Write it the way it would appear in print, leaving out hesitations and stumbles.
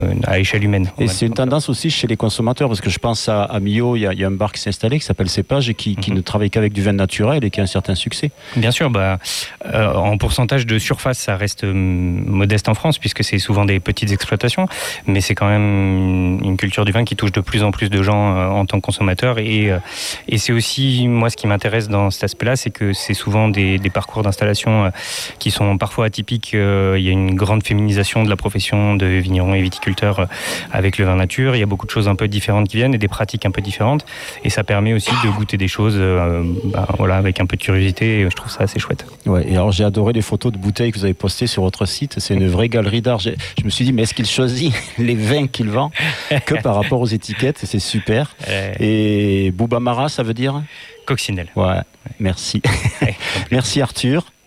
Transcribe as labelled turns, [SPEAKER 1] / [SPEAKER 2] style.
[SPEAKER 1] à échelle humaine.
[SPEAKER 2] Et c'est une tendance aussi chez les consommateurs, parce que je pense à Millau, il y a un bar qui s'est installé qui s'appelle Cépage et qui ne travaille qu'avec du vin naturel et qui a un certain succès.
[SPEAKER 1] Bien sûr, en pourcentage de surface, ça reste modeste en France, puisque c'est souvent des petites exploitations, mais c'est quand même une culture du vin qui touche de plus en plus de gens en tant que consommateurs. Et c'est aussi, moi, ce qui m'intéresse dans cet aspect-là, c'est que c'est souvent des parcours d'installation qui sont parfois atypiques. Il y a une grande féminisation de la profession de vigneron et viticulteur avec le vin nature. Il y a beaucoup de choses un peu différentes qui viennent et des pratiques un peu différentes. Et ça permet aussi de goûter des choses avec un peu de curiosité. Et je trouve ça assez chouette.
[SPEAKER 2] Ouais, et alors j'ai adoré les photos de bouteilles que vous avez postées sur votre site. C'est une vraie galerie d'art. Je me suis dit, mais est-ce qu'il choisit les vins qu'il vend que par rapport aux étiquettes? C'est super. Et Boubamara, ça veut dire
[SPEAKER 1] Coccinelle.
[SPEAKER 2] Ouais, merci. Merci Arthur.